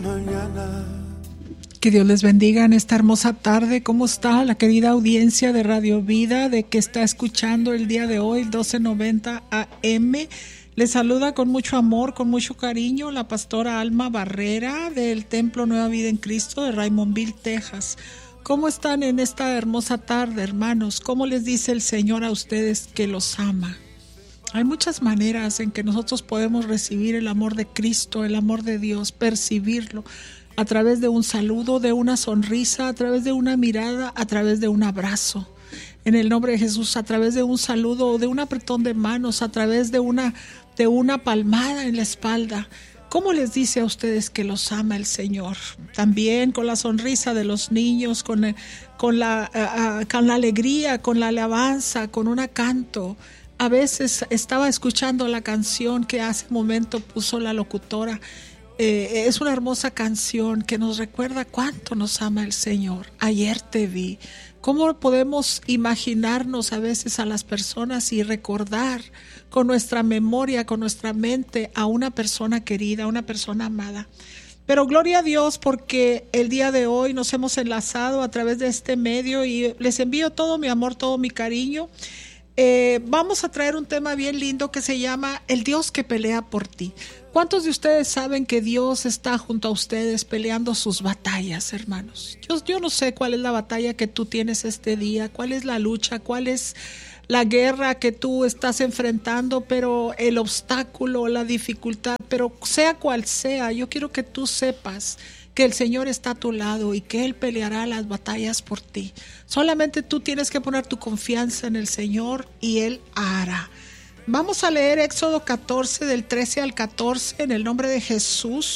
mañana. Que Dios les bendiga en esta hermosa tarde. ¿Cómo está la querida audiencia de Radio Vida, de que está escuchando el día de hoy, 1290 AM? Les saluda con mucho amor, con mucho cariño, la pastora Alma Barrera del Templo Nueva Vida en Cristo de Raymondville, Texas. ¿Cómo están en esta hermosa tarde, hermanos? ¿Cómo les dice el Señor a ustedes que los ama? Hay muchas maneras en que nosotros podemos recibir el amor de Cristo, el amor de Dios, percibirlo a través de un saludo, de una sonrisa, a través de una mirada, a través de un abrazo. En el nombre de Jesús, a través de un saludo o de un apretón de manos, a través de una palmada en la espalda. ¿Cómo les dice a ustedes que los ama el Señor? También con la sonrisa de los niños, con la alegría, con la alabanza, con un canto. A veces estaba escuchando la canción que hace un momento puso la locutora. Es una hermosa canción que nos recuerda cuánto nos ama el Señor. Ayer te vi. ¿Cómo podemos imaginarnos a veces a las personas y recordar con nuestra memoria, con nuestra mente a una persona querida, a una persona amada? Pero gloria a Dios porque el día de hoy nos hemos enlazado a través de este medio y les envío todo mi amor, todo mi cariño. Vamos a traer un tema bien lindo que se llama El Dios que pelea por ti. ¿Cuántos de ustedes saben que Dios está junto a ustedes peleando sus batallas, hermanos? Yo no sé cuál es la batalla que tú tienes este día, cuál es la lucha, cuál es la guerra que tú estás enfrentando, pero el obstáculo, la dificultad, pero sea cual sea, yo quiero que tú sepas que el Señor está a tu lado y que Él peleará las batallas por ti. Solamente tú tienes que poner tu confianza en el Señor y Él hará. Vamos a leer Éxodo 14 del 13 al 14 en el nombre de Jesús.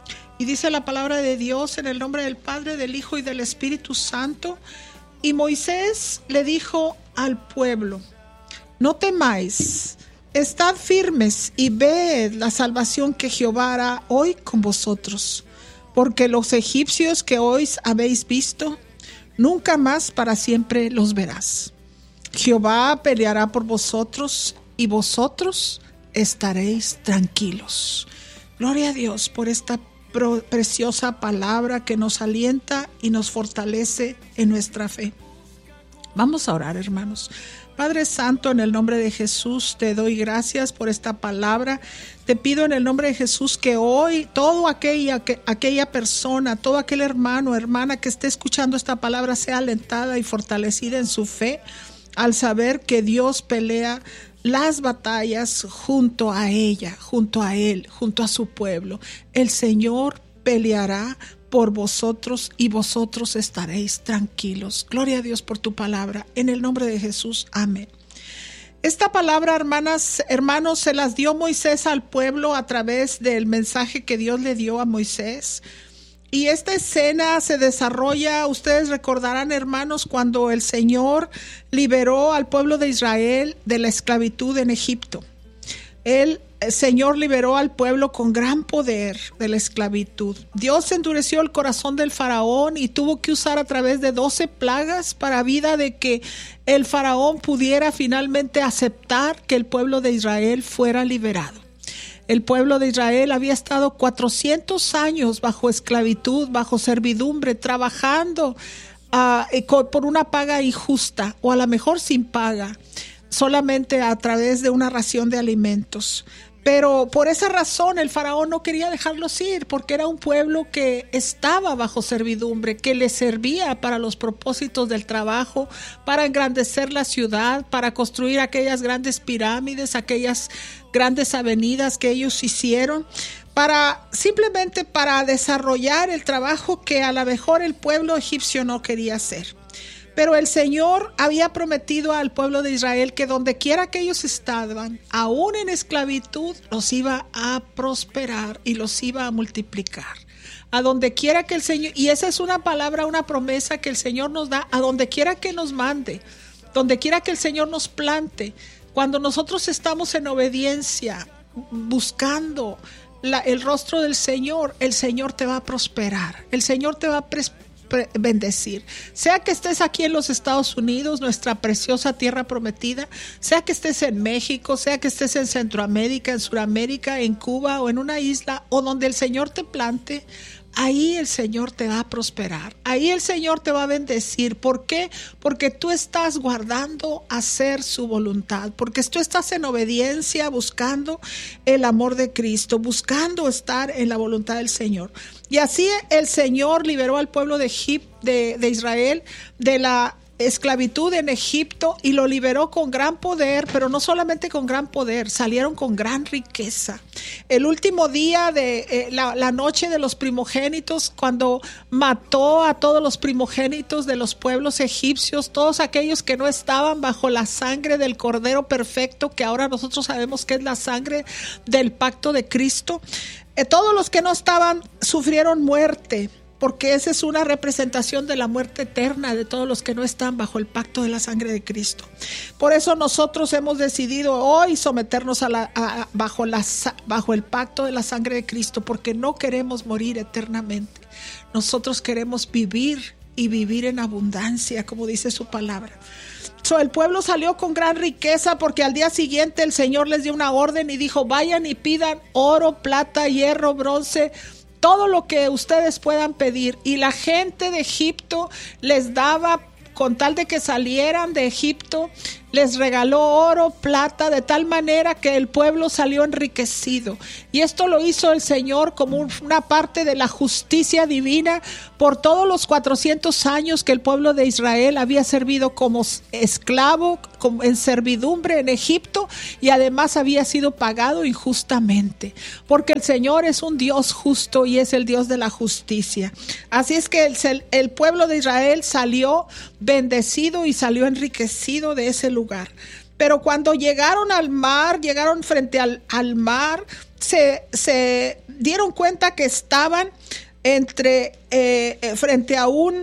Y dice la palabra de Dios en el nombre del Padre, del Hijo y del Espíritu Santo. Y Moisés le dijo al pueblo: no temáis, estad firmes y ved la salvación que Jehová hará hoy con vosotros. Porque los egipcios que hoy habéis visto, nunca más para siempre los verás. Jehová peleará por vosotros y vosotros estaréis tranquilos. Gloria a Dios por esta preciosa palabra que nos alienta y nos fortalece en nuestra fe. Vamos a orar, hermanos. Padre Santo, en el nombre de Jesús te doy gracias por esta palabra. Te pido en el nombre de Jesús que hoy toda aquella persona, todo aquel hermano, hermana que esté escuchando esta palabra sea alentada y fortalecida en su fe al saber que Dios pelea las batallas junto a ella, junto a Él, junto a su pueblo. El Señor peleará por vosotros y vosotros estaréis tranquilos. Gloria a Dios por tu palabra. En el nombre de Jesús. Amén. Esta palabra, hermanos, se las dio Moisés al pueblo a través del mensaje que Dios le dio a Moisés. Y esta escena se desarrolla, ustedes recordarán, hermanos, cuando el Señor liberó al pueblo de Israel de la esclavitud en Egipto. El Señor liberó al pueblo con gran poder de la esclavitud. Dios endureció el corazón del faraón y tuvo que usar a través de 12 plagas para vida de que el faraón pudiera finalmente aceptar que el pueblo de Israel fuera liberado. El pueblo de Israel había estado 400 años bajo esclavitud, bajo servidumbre, trabajando por una paga injusta o a lo mejor sin paga, solamente a través de una ración de alimentos. Pero por esa razón el faraón no quería dejarlos ir, porque era un pueblo que estaba bajo servidumbre, que le servía para los propósitos del trabajo, para engrandecer la ciudad, para construir aquellas grandes pirámides, aquellas grandes avenidas que ellos hicieron, simplemente para desarrollar el trabajo que a lo mejor el pueblo egipcio no quería hacer. Pero el Señor había prometido al pueblo de Israel que donde quiera que ellos estaban, aún en esclavitud, los iba a prosperar y los iba a multiplicar. A donde quiera que el Señor, y esa es una palabra, una promesa que el Señor nos da, a donde quiera que nos mande, donde quiera que el Señor nos plante, cuando nosotros estamos en obediencia, buscando el rostro del Señor, el Señor te va a prosperar, el Señor te va a bendecir. Sea que estés aquí en los Estados Unidos, nuestra preciosa tierra prometida, sea que estés en México, sea que estés en Centroamérica, en Sudamérica, en Cuba o en una isla o donde el Señor te plante, ahí el Señor te va a prosperar, ahí el Señor te va a bendecir. ¿Por qué? Porque tú estás guardando hacer su voluntad, porque tú estás en obediencia, buscando el amor de Cristo, buscando estar en la voluntad del Señor. Y así el Señor liberó al pueblo de Israel de la esclavitud en Egipto, y lo liberó con gran poder, pero no solamente con gran poder, salieron con gran riqueza. El último día de la noche de los primogénitos, cuando mató a todos los primogénitos de los pueblos egipcios, todos aquellos que no estaban bajo la sangre del Cordero perfecto, que ahora nosotros sabemos que es la sangre del pacto de Cristo, todos los que no estaban sufrieron muerte, porque esa es una representación de la muerte eterna de todos los que no están bajo el pacto de la sangre de Cristo. Por eso nosotros hemos decidido hoy someternos bajo el pacto de la sangre de Cristo, porque no queremos morir eternamente. Nosotros queremos vivir y vivir en abundancia, como dice su palabra. El pueblo salió con gran riqueza, porque al día siguiente el Señor les dio una orden y dijo: vayan y pidan oro, plata, hierro, bronce, todo lo que ustedes puedan pedir. Y la gente de Egipto les daba, con tal de que salieran de Egipto, les regaló oro, plata, de tal manera que el pueblo salió enriquecido. Y esto lo hizo el Señor como una parte de la justicia divina por todos los 400 años que el pueblo de Israel había servido como esclavo, como en servidumbre en Egipto, y además había sido pagado injustamente, porque el Señor es un Dios justo y es el Dios de la justicia. Así es que el pueblo de Israel salió bendecido y salió enriquecido de ese lugar. Pero cuando llegaron al mar, llegaron frente al mar, se dieron cuenta que estaban frente a un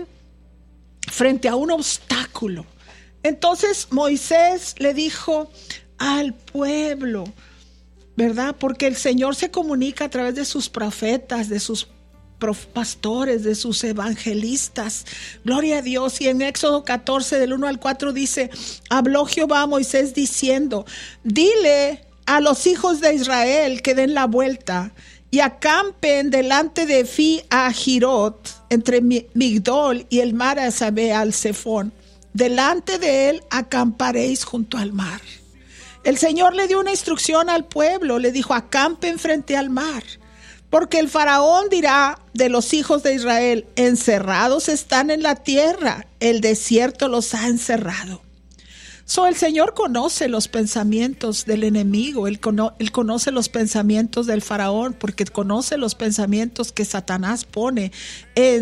obstáculo. Entonces Moisés le dijo al pueblo, ¿verdad? Porque el Señor se comunica a través de sus profetas, de sus pastores, de sus evangelistas. Gloria a Dios. Y en Éxodo 14 del 1 al 4 dice: habló Jehová a Moisés diciendo: dile a los hijos de Israel que den la vuelta y acampen delante de Pi-hahirot, entre Migdol y el mar al Zephón. Delante de él acamparéis junto al mar. El Señor le dio una instrucción al pueblo, le dijo: acampen frente al mar. Porque el faraón dirá de los hijos de Israel: encerrados están en la tierra, el desierto los ha encerrado. El Señor conoce los pensamientos del enemigo, Él conoce los pensamientos del faraón, porque conoce los pensamientos que Satanás pone en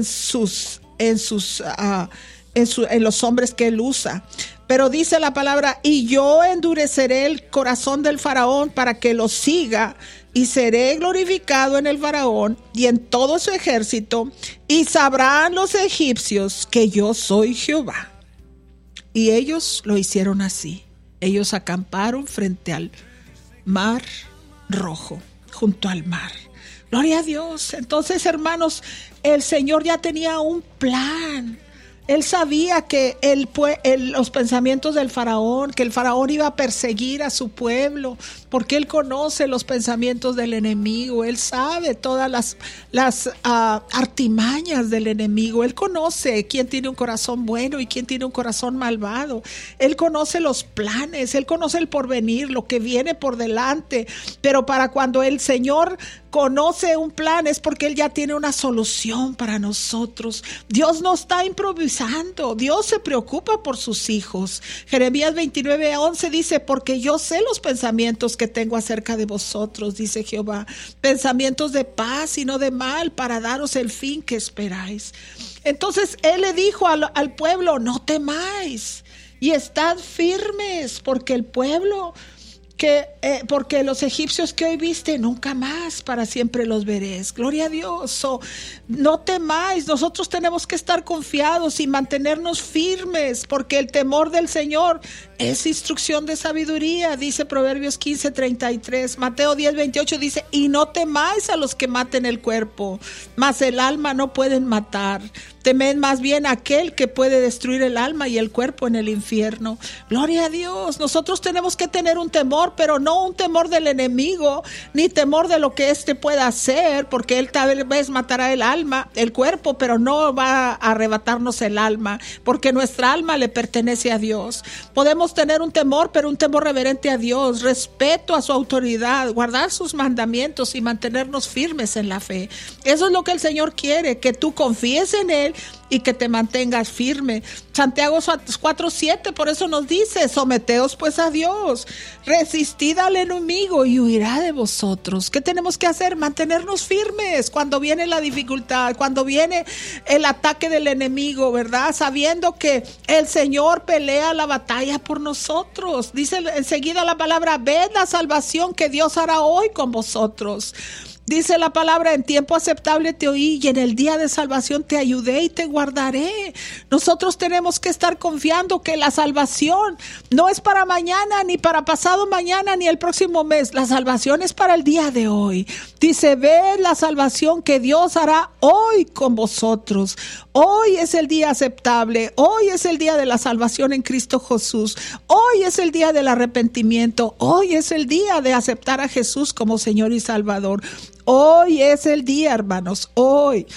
los hombres que él usa. Pero dice la palabra: y yo endureceré el corazón del faraón para que lo siga, y seré glorificado en el faraón y en todo su ejército, y sabrán los egipcios que yo soy Jehová. Y ellos lo hicieron así. Ellos acamparon frente al mar Rojo, junto al mar. Gloria a Dios. Entonces, hermanos, el Señor ya tenía un plan. Él sabía que los pensamientos del faraón, que el faraón iba a perseguir a su pueblo, porque él conoce los pensamientos del enemigo. Él sabe todas las artimañas del enemigo. Él conoce quién tiene un corazón bueno y quién tiene un corazón malvado. Él conoce los planes, él conoce el porvenir, lo que viene por delante. Pero para cuando el Señor conoce un plan, es porque él ya tiene una solución para nosotros. Dios no está improvisando, Dios se preocupa por sus hijos. Jeremías 29:11 dice: porque yo sé los pensamientos que tengo acerca de vosotros, dice Jehová, pensamientos de paz y no de mal, para daros el fin que esperáis. Entonces él le dijo al pueblo: no temáis y estad firmes, porque el pueblo porque los egipcios que hoy viste, nunca más para siempre los veréis. Gloria a Dios. No temáis. Nosotros tenemos que estar confiados y mantenernos firmes, porque el temor del Señor Es instrucción de sabiduría, dice Proverbios 15:33. Mateo 10:28 dice: y no temáis a los que maten el cuerpo, mas el alma no pueden matar. Temed más bien a aquel que puede destruir el alma y el cuerpo en el infierno. Gloria a Dios. Nosotros tenemos que tener un temor, pero no un temor del enemigo, ni temor de lo que éste pueda hacer, porque él tal vez matará el alma, el cuerpo, pero no va a arrebatarnos el alma, porque nuestra alma le pertenece a Dios. Podemos tener un temor, pero un temor reverente a Dios, respeto a su autoridad, guardar sus mandamientos y mantenernos firmes en la fe. Eso es lo que el Señor quiere, que tú confíes en Él y que te mantengas firme. Santiago 4:7 por eso nos dice: someteos pues a Dios, resistid al enemigo y huirá de vosotros. ¿Qué tenemos que hacer? Mantenernos firmes cuando viene la dificultad, cuando viene el ataque del enemigo, ¿verdad? Sabiendo que el Señor pelea la batalla por nosotros. Dice enseguida la palabra: ved la salvación que Dios hará hoy con vosotros. Dice la palabra: en tiempo aceptable te oí y en el día de salvación te ayudé y te guardaré. Nosotros tenemos que estar confiando que la salvación no es para mañana, ni para pasado mañana, ni el próximo mes. La salvación es para el día de hoy. Dice: ve la salvación que Dios hará hoy con vosotros. Hoy es el día aceptable. Hoy es el día de la salvación en Cristo Jesús. Hoy es el día del arrepentimiento. Hoy es el día de aceptar a Jesús como Señor y Salvador. Hoy es el día, hermanos, hoy.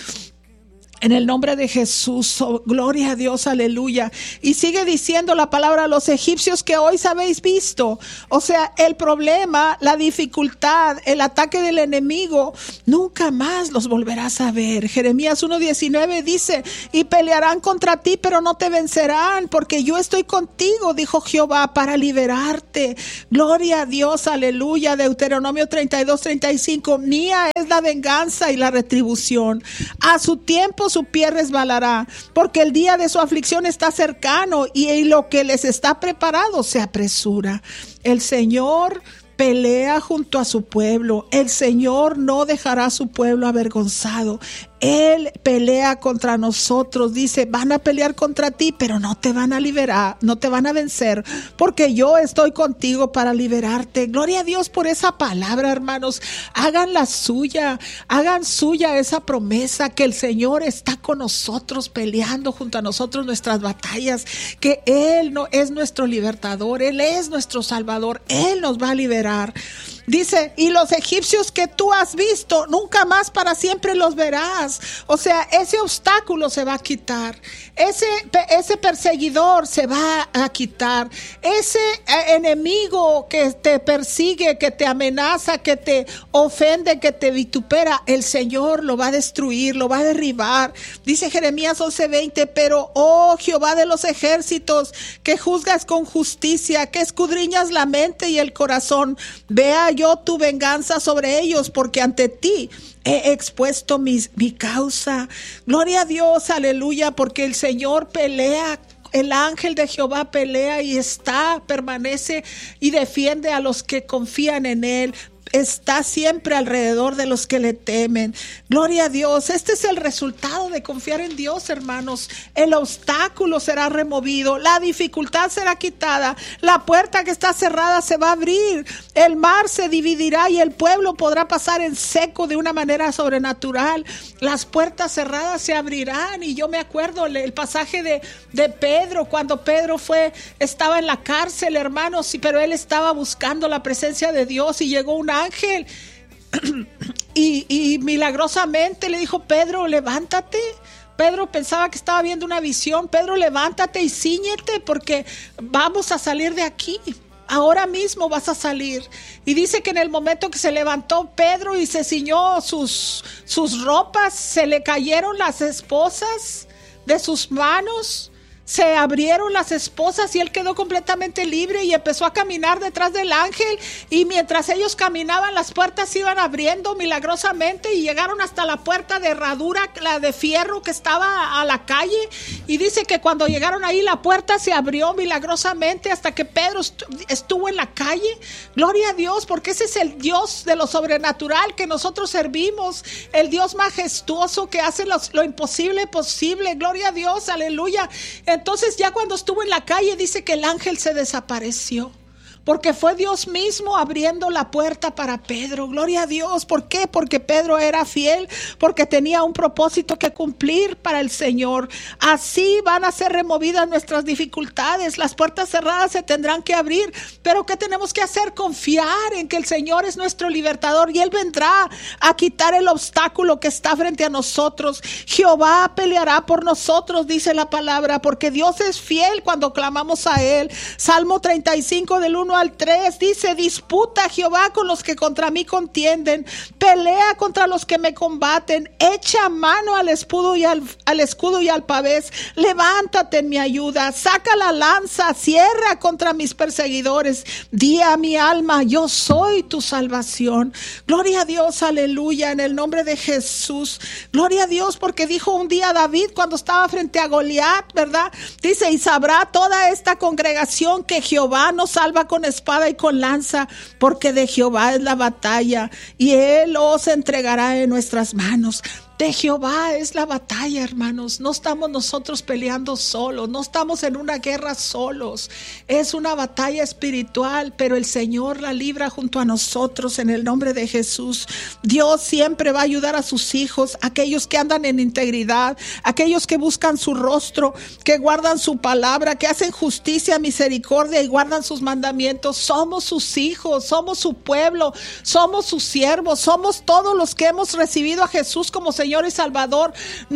En el nombre de Jesús, oh, gloria a Dios, aleluya. Y sigue diciendo la palabra: los egipcios que hoy habéis visto. O sea, el problema, la dificultad, el ataque del enemigo, nunca más los volverás a ver. Jeremías 1:19 dice: y pelearán contra ti, pero no te vencerán, porque yo estoy contigo, dijo Jehová, para liberarte. Gloria a Dios, aleluya. Deuteronomio 32:35: mía es la venganza y la retribución. A su tiempo su pie resbalará, porque el día de su aflicción está cercano y lo que les está preparado se apresura. El Señor pelea junto a su pueblo. El Señor no dejará a su pueblo avergonzado. Él pelea contra nosotros. Dice: van a pelear contra ti, pero no te van a liberar, no te van a vencer, porque yo estoy contigo para liberarte. Gloria a Dios por esa palabra, hermanos. Hagan suya esa promesa, que el Señor está con nosotros, peleando junto a nosotros nuestras batallas, que Él no es nuestro libertador, Él es nuestro salvador, Él nos va a liberar. Dice: y los egipcios que tú has visto, nunca más para siempre los verás. O sea, ese obstáculo se va a quitar. Ese perseguidor se va a quitar. Ese enemigo que te persigue, que te amenaza, que te ofende, que te vitupera, el Señor lo va a destruir, lo va a derribar. Dice Jeremías 11:20: pero, oh Jehová de los ejércitos, que juzgas con justicia, que escudriñas la mente y el corazón, vea yo tu venganza sobre ellos, porque ante ti he expuesto mi causa. Gloria a Dios, aleluya, porque el Señor pelea. El ángel de Jehová pelea y permanece y defiende a los que confían en Él. Está siempre alrededor de los que le temen. Gloria a Dios. Este es el resultado de confiar en Dios, hermanos. El obstáculo será removido, la dificultad será quitada, la puerta que está cerrada se va a abrir, el mar se dividirá y el pueblo podrá pasar en seco de una manera sobrenatural. Las puertas cerradas se abrirán. Y yo me acuerdo el pasaje de Pedro, cuando Pedro estaba en la cárcel, hermanos, pero él estaba buscando la presencia de Dios y llegó un ángel y milagrosamente le dijo: Pedro, levántate. Pedro pensaba que estaba viendo una visión. Pedro, levántate y cíñete, porque vamos a salir de aquí. Ahora mismo vas a salir. Y dice que en el momento que se levantó Pedro y se ciñó sus ropas, se le cayeron las esposas de sus manos. Se abrieron las esposas y él quedó completamente libre y empezó a caminar detrás del ángel. Y mientras ellos caminaban, las puertas se iban abriendo milagrosamente y llegaron hasta la puerta de herradura, la de fierro que estaba a la calle. Y dice que cuando llegaron ahí, la puerta se abrió milagrosamente hasta que Pedro estuvo en la calle. Gloria a Dios, porque ese es el Dios de lo sobrenatural que nosotros servimos, el Dios majestuoso que hace lo imposible posible. Gloria a Dios, aleluya. entonces ya cuando estuvo en la calle dice que el ángel se desapareció. Porque fue Dios mismo abriendo la puerta para Pedro. Gloria a Dios. ¿Por qué? Porque Pedro era fiel, porque tenía un propósito que cumplir para el Señor. Así van a ser removidas nuestras dificultades. Las puertas cerradas se tendrán que abrir. Pero ¿qué tenemos que hacer? Confiar en que el Señor es nuestro libertador y Él vendrá a quitar el obstáculo que está frente a nosotros. Jehová peleará por nosotros, dice la palabra, porque Dios es fiel cuando clamamos a Él. Salmo 35 del 1 al 3 dice: disputa Jehová con los que contra mí contienden, pelea contra los que me combaten, echa mano al escudo y al pavés, levántate en mi ayuda, saca la lanza, cierra contra mis perseguidores, di a mi alma, yo soy tu salvación. Gloria a Dios, aleluya, en el nombre de Jesús. Gloria a Dios, porque dijo un día David cuando estaba frente a Goliat, ¿verdad? Dice: y sabrá toda esta congregación que Jehová nos salva con espada y con lanza, porque de Jehová es la batalla y Él os entregará en nuestras manos. De Jehová es la batalla, hermanos. No estamos nosotros peleando solos, no estamos en una guerra solos. Es una batalla espiritual, pero el Señor la libra junto a nosotros en el nombre de Jesús. Dios siempre va a ayudar a sus hijos, aquellos que andan en integridad, aquellos que buscan su rostro, que guardan su palabra, que hacen justicia, misericordia y guardan sus mandamientos. Somos sus hijos, somos su pueblo, somos sus siervos, somos todos los que hemos recibido a Jesús como Señor y Salvador.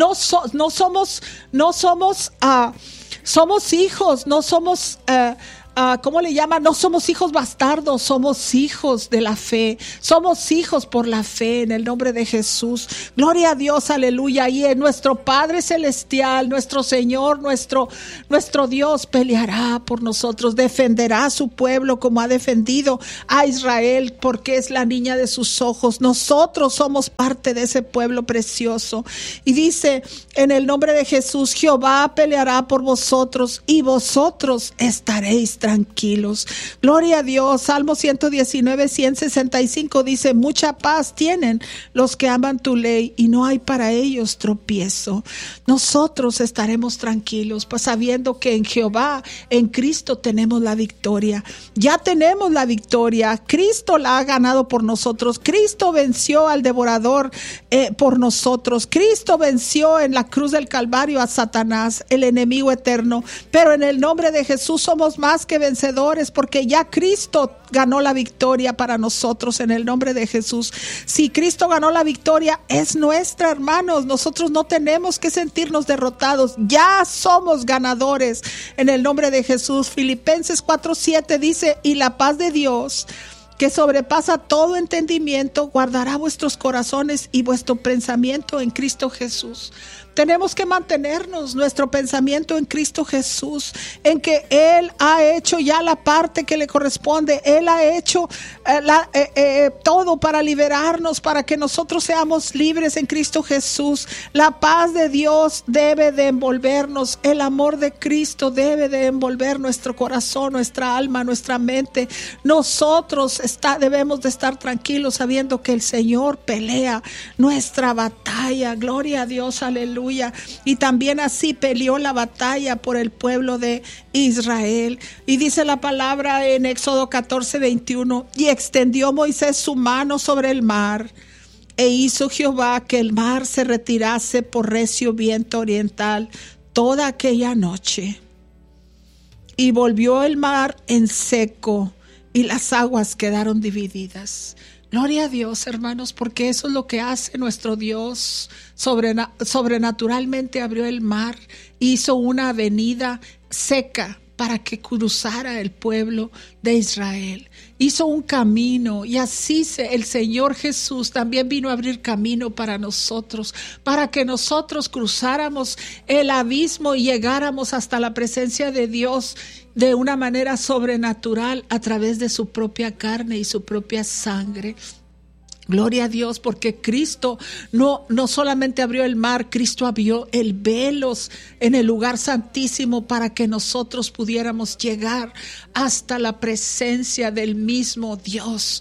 Somos hijos, no somos ¿cómo le llaman? No somos hijos bastardos, somos hijos de la fe, somos hijos por la fe en el nombre de Jesús. Gloria a Dios, aleluya. Y en nuestro Padre Celestial, nuestro Señor, nuestro Dios peleará por nosotros, defenderá a su pueblo como ha defendido a Israel, porque es la niña de sus ojos. Nosotros somos parte de ese pueblo precioso. Y dice, en el nombre de Jesús, Jehová peleará por vosotros y vosotros estaréis tranquilos. Gloria a Dios. Salmo 119, 165 dice: mucha paz tienen los que aman tu ley y no hay para ellos tropiezo. Nosotros estaremos tranquilos, pues sabiendo que en Jehová, en Cristo tenemos la victoria. Ya tenemos la victoria. Cristo la ha ganado por nosotros. Cristo venció al devorador por nosotros. Cristo venció en la cruz del Calvario a Satanás, el enemigo eterno. Pero en el nombre de Jesús somos más que vencedores, porque ya Cristo ganó la victoria para nosotros en el nombre de Jesús. Si Cristo ganó la victoria, es nuestra, hermanos. Nosotros no tenemos que sentirnos derrotados, ya somos ganadores en el nombre de Jesús. Filipenses 4:7 dice: y la paz de Dios, que sobrepasa todo entendimiento, guardará vuestros corazones y vuestro pensamiento en Cristo Jesús. Tenemos que mantenernos nuestro pensamiento en Cristo Jesús, en que Él ha hecho ya la parte que le corresponde. Él ha hecho todo para liberarnos, para que nosotros seamos libres en Cristo Jesús. La paz de Dios debe de envolvernos. El amor de Cristo debe de envolver nuestro corazón, nuestra alma, nuestra mente. Nosotros debemos de estar tranquilos sabiendo que el Señor pelea nuestra batalla. Gloria a Dios, aleluya. Y también así peleó la batalla por el pueblo de Israel. Y dice la palabra en Éxodo 14:21: y extendió Moisés su mano sobre el mar, e hizo Jehová que el mar se retirase por recio viento oriental toda aquella noche. Y volvió el mar en seco, y las aguas quedaron divididas. Gloria a Dios, hermanos, porque eso es lo que hace nuestro Dios. Sobrenaturalmente abrió el mar, hizo una avenida seca para que cruzara el pueblo de Israel. Hizo un camino, y así el Señor Jesús también vino a abrir camino para nosotros, para que nosotros cruzáramos el abismo y llegáramos hasta la presencia de Dios de una manera sobrenatural a través de su propia carne y su propia sangre. Gloria a Dios, porque Cristo no solamente abrió el mar, Cristo abrió el velo en el lugar santísimo para que nosotros pudiéramos llegar hasta la presencia del mismo Dios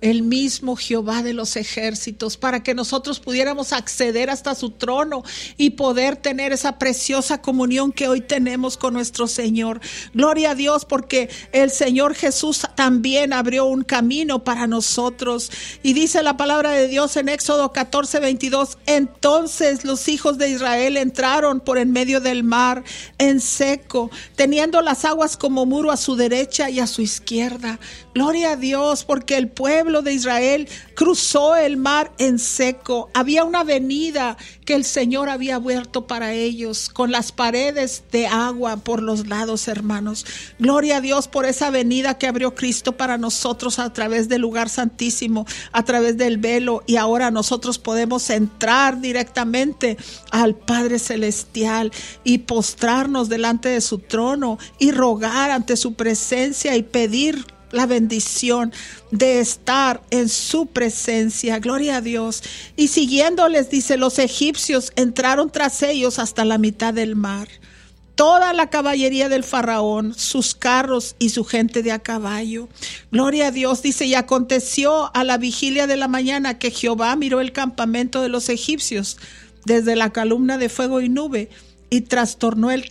el mismo Jehová de los ejércitos, para que nosotros pudiéramos acceder hasta su trono y poder tener esa preciosa comunión que hoy tenemos con nuestro Señor. Gloria a Dios, porque el Señor Jesús también abrió un camino para nosotros. Y dice la palabra de Dios en Éxodo 14:22, entonces los hijos de Israel entraron por en medio del mar en seco, teniendo las aguas como muro a su derecha y a su izquierda. Gloria a Dios, porque el pueblo de Israel cruzó el mar en seco. Había una avenida que el Señor había abierto para ellos, con las paredes de agua por los lados, hermanos. Gloria a Dios por esa avenida que abrió Cristo para nosotros a través del lugar santísimo, a través del velo, y ahora nosotros podemos entrar directamente al Padre Celestial y postrarnos delante de su trono y rogar ante su presencia y pedir la bendición de estar en su presencia. Gloria a Dios. Y siguiéndoles, dice, los egipcios entraron tras ellos hasta la mitad del mar. Toda la caballería del faraón, sus carros y su gente de a caballo. Gloria a Dios, dice, y aconteció a la vigilia de la mañana que Jehová miró el campamento de los egipcios desde la columna de fuego y nube, y trastornó el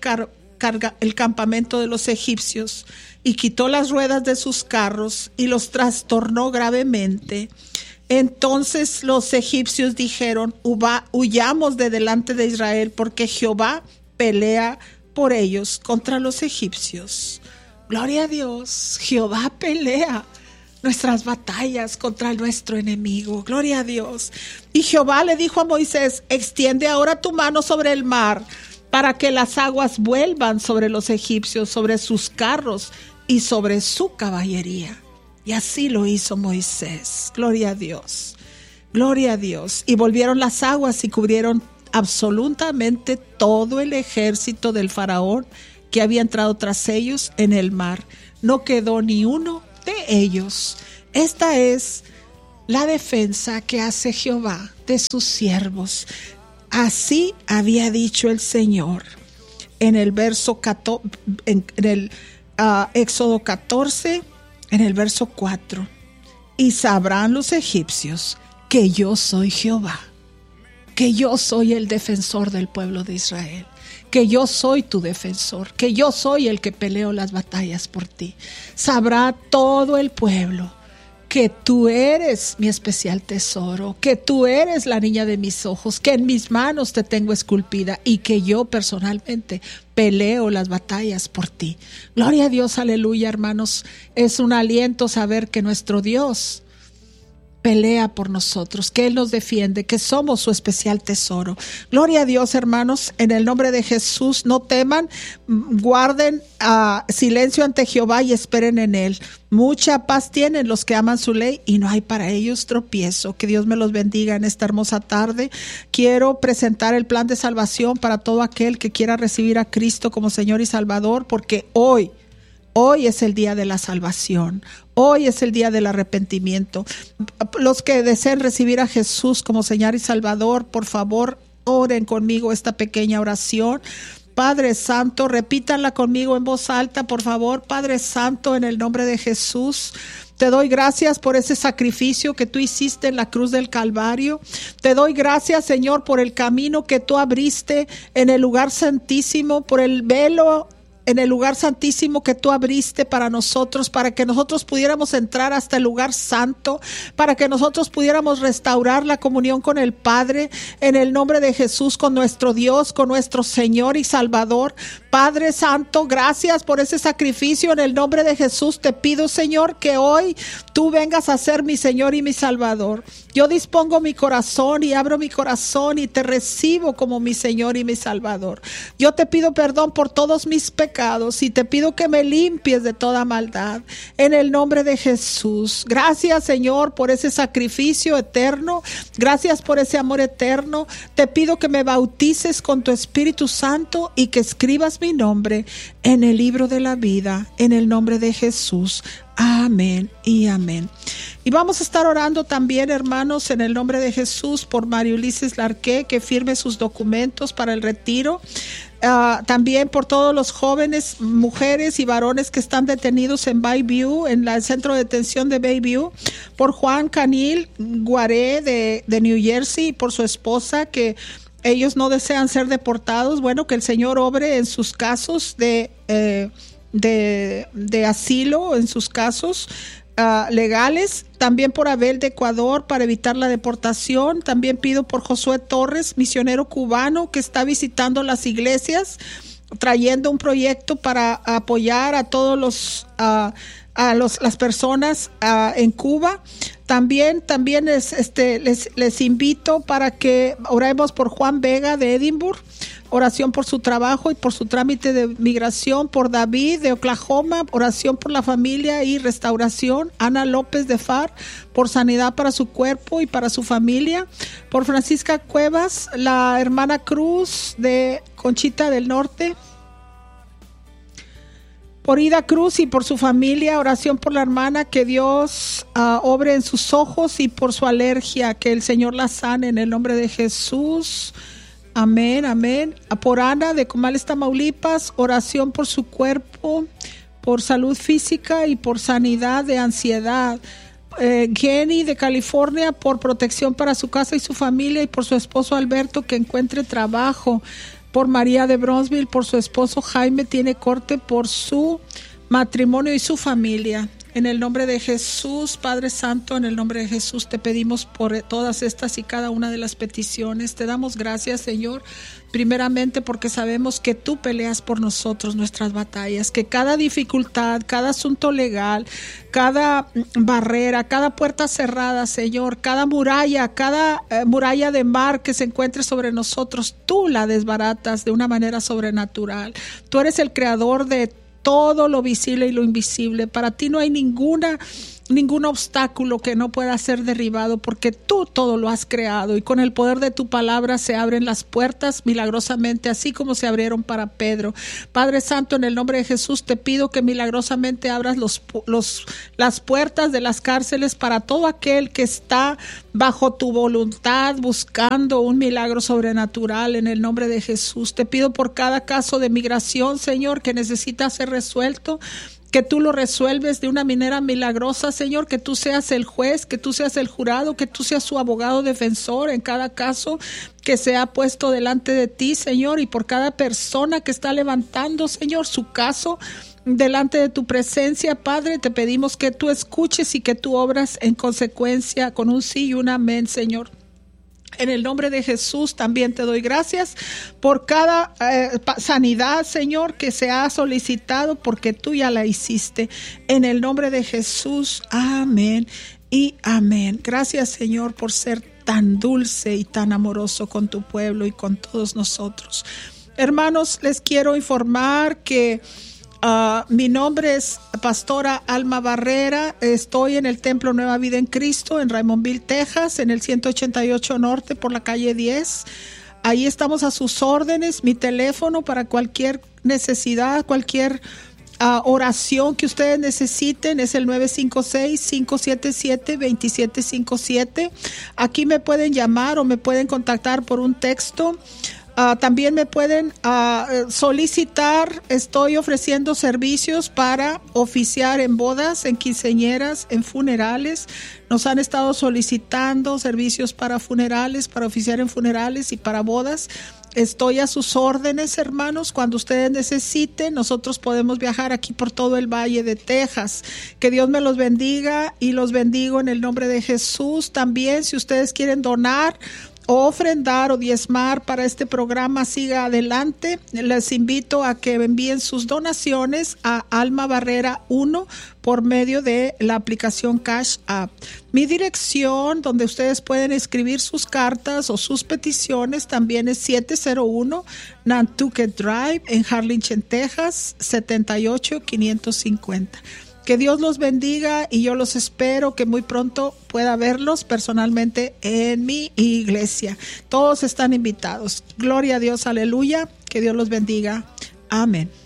campamento de los egipcios, y quitó las ruedas de sus carros y los trastornó gravemente. Entonces los egipcios dijeron, huyamos de delante de Israel, porque Jehová pelea por ellos contra los egipcios. Gloria a Dios, Jehová pelea nuestras batallas contra nuestro enemigo. Gloria a Dios. Y Jehová le dijo a Moisés, extiende ahora tu mano sobre el mar, para que las aguas vuelvan sobre los egipcios, sobre sus carros y sobre su caballería. Y así lo hizo Moisés. Gloria a Dios. Gloria a Dios. Y volvieron las aguas y cubrieron absolutamente todo el ejército del faraón que había entrado tras ellos en el mar. No quedó ni uno de ellos. Esta es la defensa que hace Jehová de sus siervos. Así había dicho el Señor en el verso Éxodo 14, en el verso 4. Y sabrán los egipcios que yo soy Jehová, que yo soy el defensor del pueblo de Israel, que yo soy tu defensor, que yo soy el que peleo las batallas por ti. Sabrá todo el pueblo que tú eres mi especial tesoro, que tú eres la niña de mis ojos, que en mis manos te tengo esculpida y que yo personalmente peleo las batallas por ti. Gloria a Dios, aleluya, hermanos. Es un aliento saber que nuestro Dios pelea por nosotros, que Él nos defiende, que somos su especial tesoro. Gloria a Dios, hermanos, en el nombre de Jesús, no teman, guarden silencio ante Jehová y esperen en Él. Mucha paz tienen los que aman su ley y no hay para ellos tropiezo. Que Dios me los bendiga en esta hermosa tarde. Quiero presentar el plan de salvación para todo aquel que quiera recibir a Cristo como Señor y Salvador, porque hoy es el día de la salvación. Hoy es el día del arrepentimiento. Los que deseen recibir a Jesús como Señor y Salvador, por favor, oren conmigo esta pequeña oración. Padre Santo, repítanla conmigo en voz alta, por favor. Padre Santo, en el nombre de Jesús, te doy gracias por ese sacrificio que tú hiciste en la cruz del Calvario. Te doy gracias, Señor, por el camino que tú abriste en el lugar santísimo, por el velo en el lugar santísimo que tú abriste para nosotros, para que nosotros pudiéramos entrar hasta el lugar santo, para que nosotros pudiéramos restaurar la comunión con el Padre, en el nombre de Jesús, con nuestro Dios, con nuestro Señor y Salvador. Padre Santo, gracias por ese sacrificio. En el nombre de Jesús te pido, Señor, que hoy tú vengas a ser mi Señor y mi Salvador. Yo dispongo mi corazón y abro mi corazón y te recibo como mi Señor y mi Salvador. Yo te pido perdón por todos mis pecados y te pido que me limpies de toda maldad en el nombre de Jesús. Gracias, Señor, por ese sacrificio eterno. Gracias por ese amor eterno. Te pido que me bautices con tu Espíritu Santo y que escribas mi nombre en el libro de la vida, en el nombre de Jesús. Amén y amén. Y vamos a estar orando también, hermanos, en el nombre de Jesús, por María Ulises Larqué, que firme sus documentos para el retiro. También por todos los jóvenes, mujeres y varones que están detenidos en Bayview, en el centro de detención de Bayview. Por Juan Canil Guaré de New Jersey, y por su esposa, que ellos no desean ser deportados. Bueno, que el Señor obre en sus casos de asilo, en sus casos legales. También por Abel de Ecuador, para evitar la deportación. También pido por Josué Torres, misionero cubano, que está visitando las iglesias, trayendo un proyecto para apoyar a todos las personas en Cuba. También les invito para que oremos por Juan Vega de Edimburgo, oración por su trabajo y por su trámite de migración. Por David de Oklahoma, oración por la familia y restauración. Ana López de Far, por sanidad para su cuerpo y para su familia. Por Francisca Cuevas, la hermana Cruz de Conchita del Norte. Por Ida Cruz y por su familia, oración por la hermana, que Dios obre en sus ojos, y por su alergia, que el Señor la sane en el nombre de Jesús. Amén, amén. Por Ana de Comales, Tamaulipas, oración por su cuerpo, por salud física y por sanidad de ansiedad. Jenny de California, por protección para su casa y su familia, y por su esposo Alberto, que encuentre trabajo. Por María de Bronzeville, por su esposo Jaime, tiene corte por su matrimonio y su familia. En el nombre de Jesús, Padre Santo, en el nombre de Jesús te pedimos por todas estas y cada una de las peticiones. Te damos gracias, Señor, primeramente porque sabemos que tú peleas por nosotros nuestras batallas, que cada dificultad, cada asunto legal, cada barrera, cada puerta cerrada, Señor, cada muralla de mar que se encuentre sobre nosotros, tú la desbaratas de una manera sobrenatural. Tú eres el creador de todo lo visible y lo invisible. Para ti no hay ningún obstáculo que no pueda ser derribado, porque tú todo lo has creado, y con el poder de tu palabra se abren las puertas milagrosamente, así como se abrieron para Pedro. Padre Santo, en el nombre de Jesús te pido que milagrosamente abras las puertas de las cárceles para todo aquel que está bajo tu voluntad buscando un milagro sobrenatural. En el nombre de Jesús te pido por cada caso de migración, Señor, que necesita ser resuelto, que tú lo resuelves de una manera milagrosa, Señor, que tú seas el juez, que tú seas el jurado, que tú seas su abogado defensor en cada caso que se ha puesto delante de ti, Señor, y por cada persona que está levantando, Señor, su caso delante de tu presencia. Padre, te pedimos que tú escuches y que tú obras en consecuencia con un sí y un amén, Señor. En el nombre de Jesús también te doy gracias por cada sanidad, Señor, que se ha solicitado, porque tú ya la hiciste. En el nombre de Jesús, amén y amén. Gracias, Señor, por ser tan dulce y tan amoroso con tu pueblo y con todos nosotros. Hermanos, les quiero informar que mi nombre es Pastora Alma Barrera. Estoy en el Templo Nueva Vida en Cristo en Raymondville, Texas, en el 188 Norte por la calle 10. Ahí estamos a sus órdenes. Mi teléfono para cualquier necesidad, cualquier oración que ustedes necesiten es el 956-577-2757. Aquí me pueden llamar o me pueden contactar por un texto. También me pueden solicitar. Estoy ofreciendo servicios para oficiar en bodas, en quinceañeras, en funerales. Nos han estado solicitando servicios para funerales, para oficiar en funerales y para bodas. Estoy a sus órdenes, hermanos. Cuando ustedes necesiten, nosotros podemos viajar aquí por todo el Valle de Texas. Que Dios me los bendiga y los bendigo en el nombre de Jesús. También, si ustedes quieren donar o ofrendar o diezmar para este programa siga adelante, les invito a que envíen sus donaciones a Alma Barrera 1 por medio de la aplicación Cash App. Mi dirección donde ustedes pueden escribir sus cartas o sus peticiones también es 701 Nantucket Drive en Harlingen, Texas, 78550. Que Dios los bendiga y yo los espero que muy pronto pueda verlos personalmente en mi iglesia. Todos están invitados. Gloria a Dios, aleluya. Que Dios los bendiga. Amén.